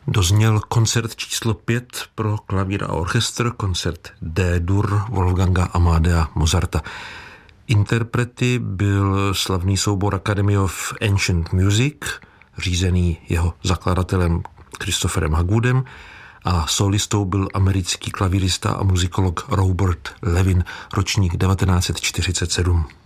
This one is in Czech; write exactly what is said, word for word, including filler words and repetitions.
Dozněl koncert číslo pět pro klavír a orchestr, koncert D-dur Wolfganga Amadea Mozarta. Interprety byl slavný soubor Academy of Ancient Music, řízený jeho zakladatelem Christopherem Hagwoodem, a solistou byl americký klavírista a muzikolog Robert Levin, ročník devatenáct set čtyřicet sedm.